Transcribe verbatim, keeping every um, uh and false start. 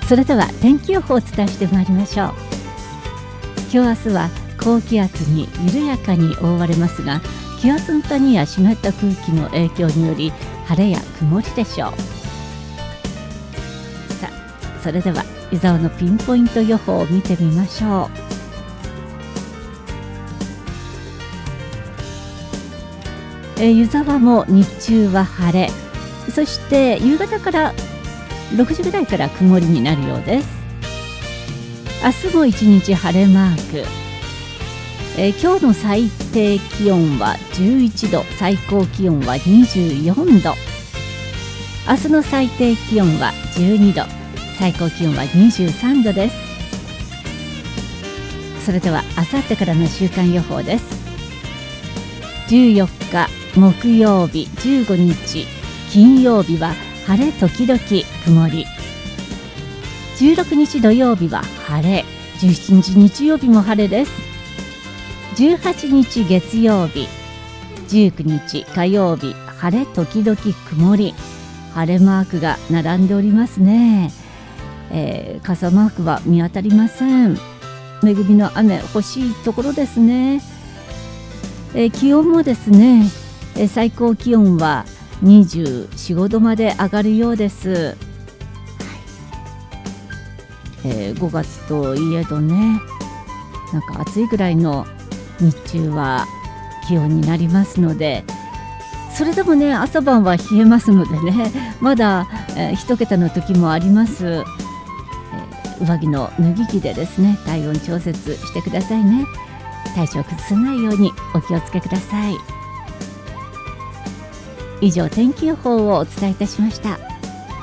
それでは天気予報をお伝えしてまいりましょう。今日明日は高気圧に緩やかに覆われますが、気圧の谷や湿った空気の影響により晴れや曇りでしょう。さあ、それでは湯沢のピンポイント予報を見てみましょう。えー、湯沢も日中は晴れ、そして夕方からろくじぐらいから曇りになるようです。明日も一日晴れマーク、えー、今日の最低気温はじゅういちど、最高気温はにじゅうよんど、明日の最低気温はじゅうにど、最高気温はにじゅうさんどです。それではあさってからの週間予報です。じゅうよっか木曜日、じゅうごにち金曜日は晴れ時々曇り、じゅうろくにち土曜日は晴れ、じゅうしちにち日曜日も晴れです。じゅうはちにち月曜日、じゅうくにち火曜日、晴れ時々曇り、晴れマークが並んでおりますね。えー、傘マークは見当たりません。恵みの雨欲しいところですね。えー、気温もですね、えー、最高気温はにじゅうよん、ごどまで上がるようです。はい、えー、ごがつといえどね、なんか暑いぐらいの日中は気温になりますので、それでもね、朝晩は冷えますのでね、まだ、えー、一桁の時もあります。えー、上着の脱ぎ着でですね、体温調節してくださいね。体調を崩さないようにお気をつけください。以上、天気予報をお伝えいたしました。